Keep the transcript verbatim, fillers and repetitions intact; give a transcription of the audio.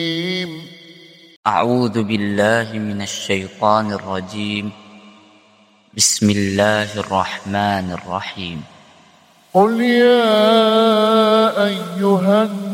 أعوذ بالله من الشيطان الرجيم. بسم الله الرحمن الرحيم. قل يا أيها